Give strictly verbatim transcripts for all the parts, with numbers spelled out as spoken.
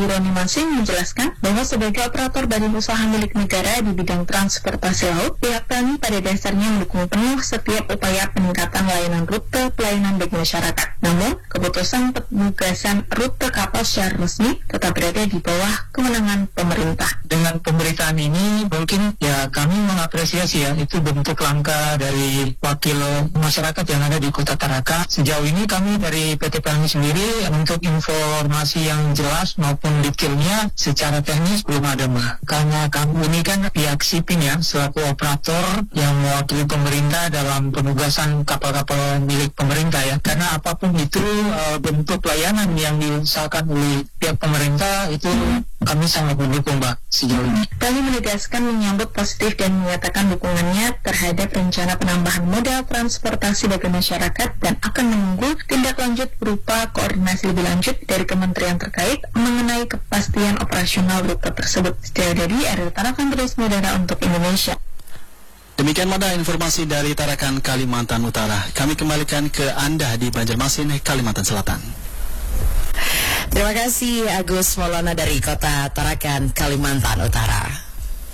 Roni Masin menjelaskan bahwa sebagai operator badan usaha milik negara di bidang transportasi laut, pihak P L N I pada dasarnya mendukung penuh setiap upaya peningkatan layanan rute pelayanan bagi masyarakat. Namun, keputusan penugasan rute kapal secara resmi tetap berada di bawah kewenangan pemerintah. Dengan pemberitaan ini, mungkin ya kami mengapresiasi ya, itu bentuk langkah dari wakil masyarakat yang ada di Kota Tarakan. Sejauh ini kami dari P T P L N I sendiri untuk informasi yang jelas maupun detailnya secara teknis belum ada, Mbak. Karena kami ini kan pihak shipping ya, selaku operator yang mewakili pemerintah dalam penugasan kapal-kapal milik pemerintah ya. Karena apapun itu e, bentuk layanan yang diusahakan oleh pihak pemerintah itu kami sangat mendukung, Mbak, sejauh ini. Kami menegaskan menyambut positif dan menyatakan dukungannya terhadap rencana penambahan moda transportasi bagi masyarakat dan akan menunggu tindak lanjut berupa koordinasi lebih lanjut dari kementerian terkait mengenai kepastian operasional rute tersebut. Setia dari Ariel Tarakan Terus Udara untuk Indonesia. Demikian Mada informasi dari Tarakan, Kalimantan Utara. Kami kembalikan ke Anda di Banjarmasin, Kalimantan Selatan. Terima kasih Agus Maulana dari Kota Tarakan, Kalimantan Utara.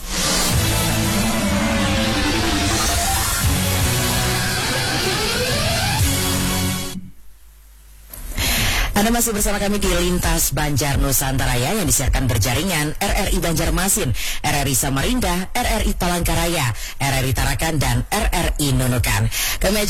Anda masih bersama kami di Lintas Banjar Nusantara yang disiarkan berjaringan R R I Banjarmasin, R R I Samarinda, R R I Palangkaraya, R R I Tarakan, dan R R I Nunukan. Kami